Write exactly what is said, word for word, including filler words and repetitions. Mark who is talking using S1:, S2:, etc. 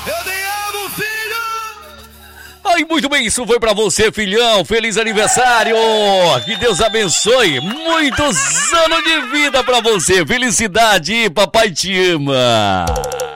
S1: Eu te amo, filho!
S2: Ai, muito bem, isso foi pra você, filhão. Feliz aniversário! Que Deus abençoe. Muitos anos de vida pra você. Felicidade, papai te ama.